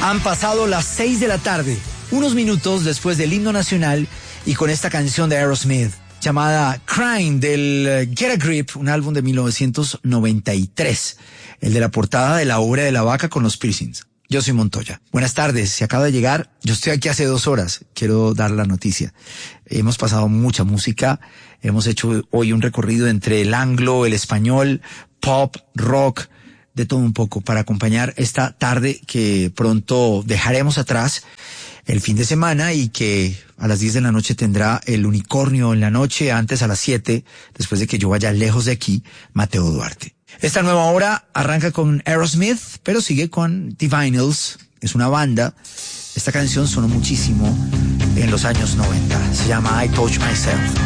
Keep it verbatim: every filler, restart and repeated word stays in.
Han pasado las seis de la tarde, unos minutos después del himno nacional y con esta canción de Aerosmith llamada Crying del Get a Grip, un álbum de mil novecientos noventa y tres, el de la portada de La obra de la vaca con los piercings. Yo soy Montoya. Buenas tardes, si acaba de llegar, yo estoy aquí hace dos horas, quiero dar la noticia. Hemos pasado mucha música, hemos hecho hoy un recorrido entre el anglo, el español, pop, rock, de todo un poco para acompañar esta tarde que pronto dejaremos atrás el fin de semana y que a las diez de la noche tendrá el unicornio en la noche, antes a las siete, después de que yo vaya lejos de aquí, Mateo Duarte. Esta nueva hora arranca con Aerosmith, pero sigue con The Vinyls, es una banda. Esta canción sonó muchísimo en los años noventa, se llama I Touch Myself.